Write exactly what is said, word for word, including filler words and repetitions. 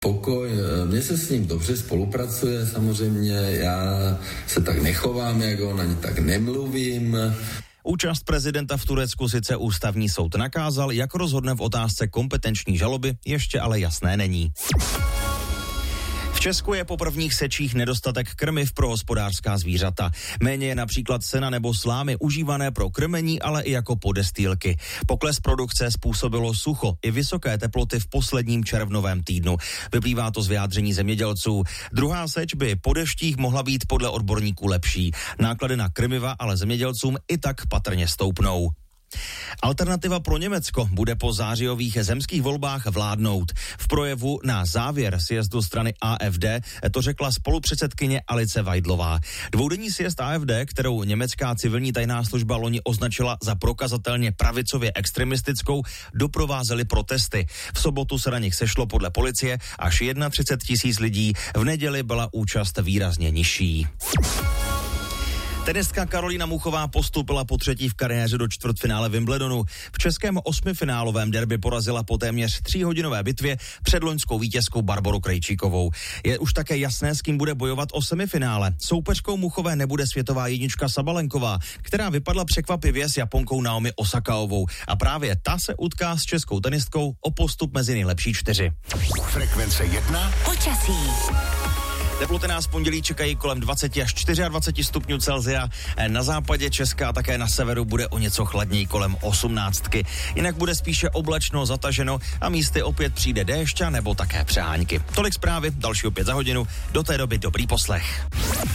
Pokoj, mně se s ním dobře spolupracuje, samozřejmě, já se tak nechovám, jak on, ani tak nemluvím. Účast prezidenta v Turecku sice ústavní soud nakázal, jak rozhodne v otázce kompetenční žaloby, ještě ale jasné není. V Česku je po prvních sečích nedostatek krmiv pro hospodářská zvířata. Méně je například sena nebo slámy užívané pro krmení, ale i jako podestýlky. Pokles produkce způsobilo sucho i vysoké teploty v posledním červnovém týdnu. Vyplývá to z vyjádření zemědělců. Druhá seč by po deštích mohla být podle odborníků lepší. Náklady na krmiva ale zemědělcům i tak patrně stoupnou. Alternativa pro Německo bude po zářijových zemských volbách vládnout. V projevu na závěr sjezdu strany A F D to řekla spolupředsedkyně Alice Weidlová. Dvoudenní sjezd A F D, kterou německá civilní tajná služba loni označila za prokazatelně pravicově extremistickou, doprovázely protesty. V sobotu se na nich sešlo podle policie až třicet jedna tisíc lidí. V neděli byla účast výrazně nižší. Tenistka Karolína Muchová postupila po třetí v kariéře do čtvrtfinále Wimbledonu. V českém osmifinálovém derby porazila po téměř tříhodinové bitvě předloňskou vítězkou Barboru Krejčíkovou. Je už také jasné, s kým bude bojovat o semifinále. Soupeřkou Muchové nebude světová jednička Sabalenková, která vypadla překvapivě s Japonkou Naomi Osakaovou. A právě ta se utká s českou tenistkou o postup mezi nejlepší čtyři. Frekvence jedna. Počasí. Teploty nás v pondělí čekají kolem dvacet až dvacet čtyři stupňů Celsia. Na západě Česka a také na severu bude o něco chladněji kolem osmnáctky. Jinak bude spíše oblačno, zataženo a místy opět přijde déšť nebo také přehánky. Tolik zprávy, další opět za hodinu. Do té doby dobrý poslech.